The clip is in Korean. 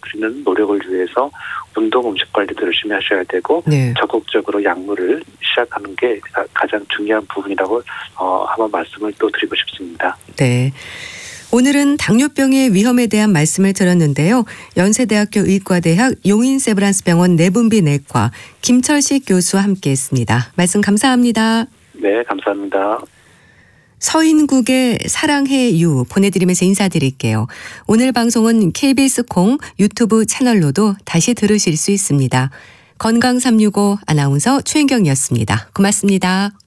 드리는 노력을 위해서 운동 음식 관리도 열심히 하셔야 되고 네. 적극적으로 약물을 시작하는 게 가장 중요한 부분이라고 한번 말씀을 또 드리고 싶습니다. 네. 오늘은 당뇨병의 위험에 대한 말씀을 들었는데요. 연세대학교 의과대학 용인세브란스병원 내분비내과 김철식 교수와 함께했습니다. 말씀 감사합니다. 네, 감사합니다. 서인국의 사랑해 유 보내드리면서 인사드릴게요. 오늘 방송은 KBS 콩 유튜브 채널로도 다시 들으실 수 있습니다. 건강365 아나운서 최은경이었습니다. 고맙습니다.